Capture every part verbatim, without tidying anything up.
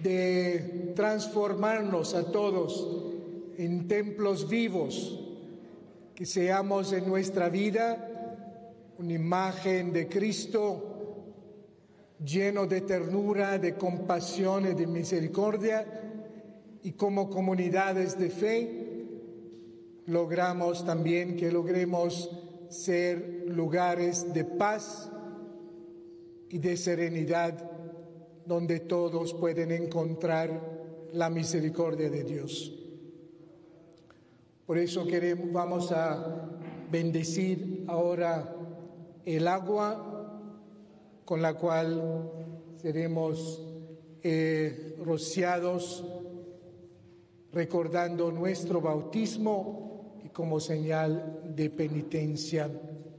de transformarnos a todos en templos vivos, que seamos en nuestra vida una imagen de Cristo lleno de ternura, de compasión y de misericordia, y como comunidades de fe logramos también que logremos ser lugares de paz y de serenidad, donde todos pueden encontrar la misericordia de Dios. Por eso queremos, vamos a bendecir ahora el agua con la cual seremos eh, rociados, recordando nuestro bautismo y como señal de penitencia.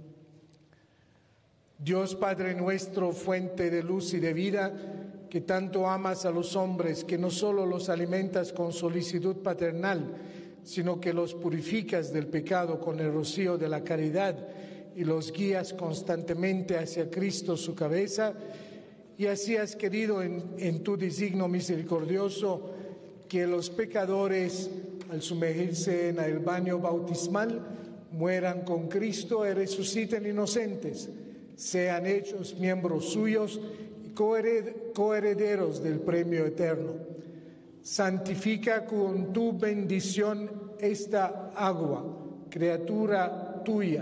Dios Padre nuestro, fuente de luz y de vida, que tanto amas a los hombres, que no solo los alimentas con solicitud paternal, sino que los purificas del pecado con el rocío de la caridad y los guías constantemente hacia Cristo su cabeza, y así has querido en, en tu designio misericordioso que los pecadores, al sumergirse en el baño bautismal, mueran con Cristo y resuciten inocentes, sean hechos miembros suyos y coherederos del premio eterno. Santifica con tu bendición esta agua, criatura tuya,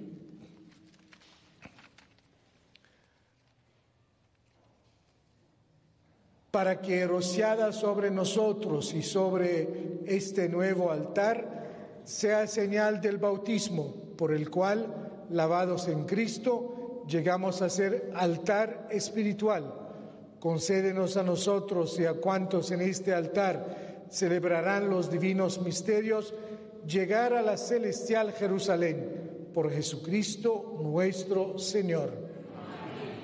para que rociada sobre nosotros y sobre este nuevo altar sea señal del bautismo, por el cual, lavados en Cristo, llegamos a ser altar espiritual. Concédenos a nosotros y a cuantos en este altar celebrarán los divinos misterios, llegar a la celestial Jerusalén, por Jesucristo nuestro Señor.